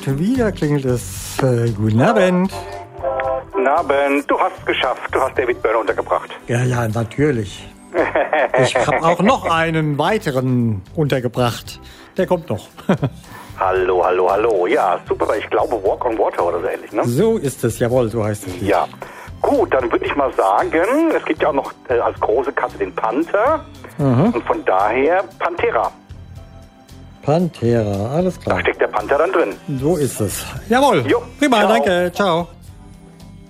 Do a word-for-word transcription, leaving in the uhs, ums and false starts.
und wieder klingelt es. Äh, guten Abend. Guten Abend. Du hast es geschafft. Du hast David Byrne untergebracht. Ja, ja, natürlich. Ich habe auch noch einen weiteren untergebracht. Der kommt noch. Hallo, hallo, hallo. Ja, super. Ich glaube Walk on Water oder so ähnlich, ne? So ist es, jawohl, so heißt es. Ja. Gut, dann würde ich mal sagen, es gibt ja auch noch äh, als große Katze den Panther. Mhm. Und von daher Panthera. Panthera, alles klar. Da steckt der Panther dann drin. So ist es. Jawohl. Jo, Prima, ciao. danke. Ciao.